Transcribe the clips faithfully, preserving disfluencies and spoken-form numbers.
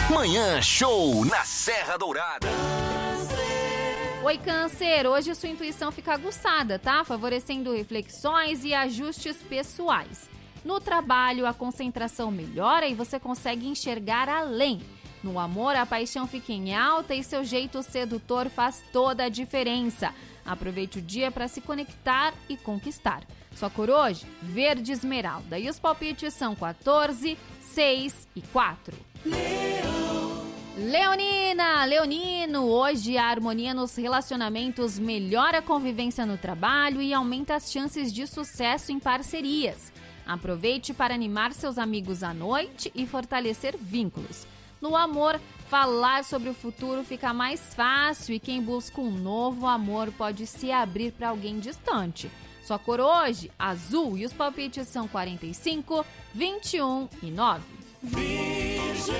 Manhã Show na Serra Dourada. Oi, Câncer, hoje sua intuição fica aguçada, tá? Favorecendo reflexões e ajustes pessoais. No trabalho, a concentração melhora e você consegue enxergar além. No amor, a paixão fica em alta e seu jeito sedutor faz toda a diferença. Aproveite o dia para se conectar e conquistar. Sua cor hoje, verde esmeralda. E os palpites são quatorze, seis e quatro. Leonina, Leonino, hoje a harmonia nos relacionamentos melhora a convivência no trabalho e aumenta as chances de sucesso em parcerias. Aproveite para animar seus amigos à noite e fortalecer vínculos. No amor, falar sobre o futuro fica mais fácil e quem busca um novo amor pode se abrir para alguém distante. Sua cor hoje, azul, e os palpites são quarenta e cinco, vinte e um e nove. Virgem.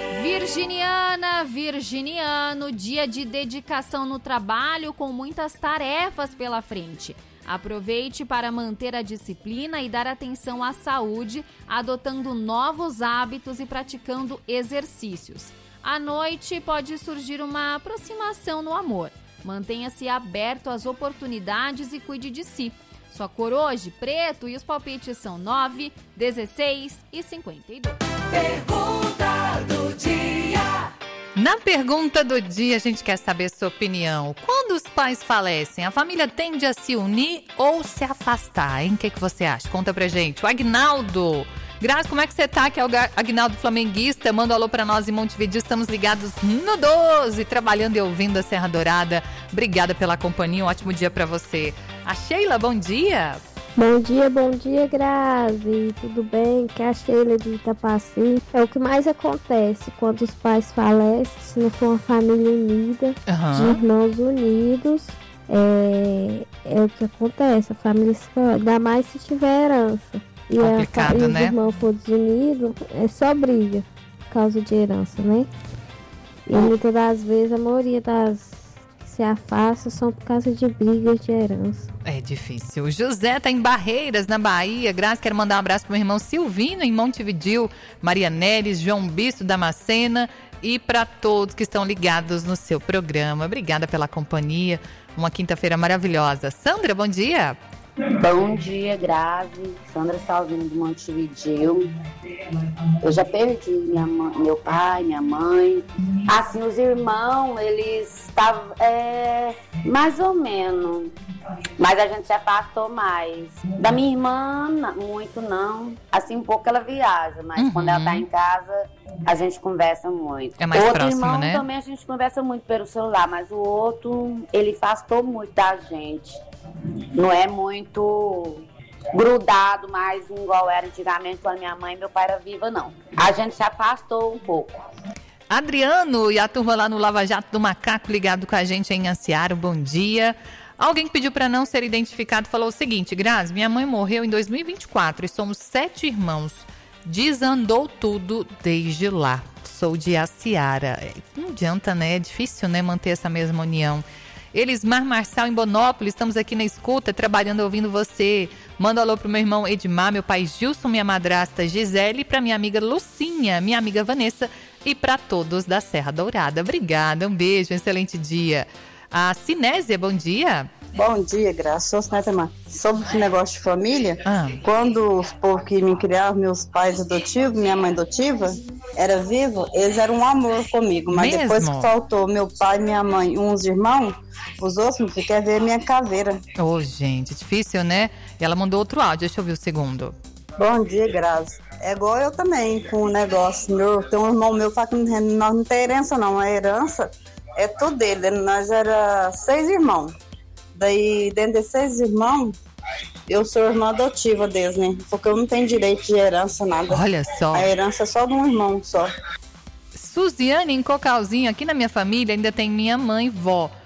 Virginiana, virginiano, dia de dedicação no trabalho com muitas tarefas pela frente. Aproveite para manter a disciplina e dar atenção à saúde, adotando novos hábitos e praticando exercícios. À noite pode surgir uma aproximação no amor. Mantenha-se aberto às oportunidades e cuide de si. Sua cor hoje, preto, e os palpites são nove, dezesseis e cinquenta e dois. Pergunta do dia. Na pergunta do dia, a gente quer saber sua opinião. Quando os pais falecem, a família tende a se unir ou se afastar, hein? O que, que você acha? Conta pra gente. O Agnaldo. Grazi, como é que você tá? Que é o Agnaldo flamenguista. Manda um alô pra nós em Montevideo. Estamos ligados no doze, trabalhando e ouvindo a Serra Dourada. Obrigada pela companhia. Um ótimo dia pra você. A Sheila, bom dia. Bom dia, bom dia, Grazi. Tudo bem? Que é a Sheila de Itapaci. É o que mais acontece quando os pais falecem, se não for uma família unida, Uhum. de irmãos unidos. É, é o que acontece. A família se for, ainda mais se tiver herança. E, Complicado, a, e os né? irmãos for desunidos, é só briga por causa de herança, né? E muitas das vezes, a maioria das que se afasta são por causa de brigas de herança. É difícil. O José tá em Barreiras, na Bahia. Graças, quero mandar um abraço pro meu irmão Silvino, em Montevideo, Maria Neres, João Bisto, Damascena, e para todos que estão ligados no seu programa. Obrigada pela companhia. Uma quinta-feira maravilhosa. Sandra, bom dia. Bom dia, Grazi. Sandra está ouvindo do Montevideo. Eu já perdi minha mãe, meu pai, minha mãe. Assim, os irmãos, eles estavam é, mais ou menos. Mas a gente se afastou mais. Da minha irmã, não, muito não. Assim, um pouco ela viaja, mas Uhum. quando ela tá em casa, a gente conversa muito. É mais o outro próximo, irmão né? também a gente conversa muito pelo celular, mas o outro, ele afastou muito da gente. Não é muito grudado mais igual era antigamente quando minha mãe e meu pai eram vivos, não. A gente se afastou um pouco. Adriano e a turma lá no Lava Jato do Macaco ligado com a gente em Anciaro, bom dia. Alguém que pediu para não ser identificado falou o seguinte: Grazi, minha mãe morreu em dois mil e vinte e quatro e somos sete irmãos. Desandou tudo desde lá. Sou de Aciara. Não adianta, né? É difícil, né, manter essa mesma união. Elismar Marçal em Bonópolis, estamos aqui na escuta, trabalhando, ouvindo você. Manda um alô pro meu irmão Edmar, meu pai Gilson, minha madrasta Gisele, pra minha amiga Lucinha, minha amiga Vanessa e para todos da Serra Dourada. Obrigada, um beijo, um excelente dia. A Cinésia, bom dia. Bom dia, Graça. Sobre o negócio de família, Ah. quando os povos que me criaram, meus pais adotivos, minha mãe adotiva, era viva, eles eram um amor comigo. Mas Mesmo? depois que faltou meu pai, minha mãe e uns irmãos, os outros não quer ver minha caveira. Ô, oh, gente, difícil, né? E ela mandou outro áudio, deixa eu ouvir o segundo. Bom dia, Graça. É igual eu também, com o negócio. Meu, tem um irmão meu que fala que nós não tem herança, não. A herança é tudo dele. Nós era seis irmãos. Daí, dentro de seis irmãos, eu sou irmã adotiva deles, né? Porque eu não tenho direito de herança, nada. Olha só. A herança é só de um irmão só. Suziane em Cocalzinho, aqui na minha família ainda tem minha mãe e vó.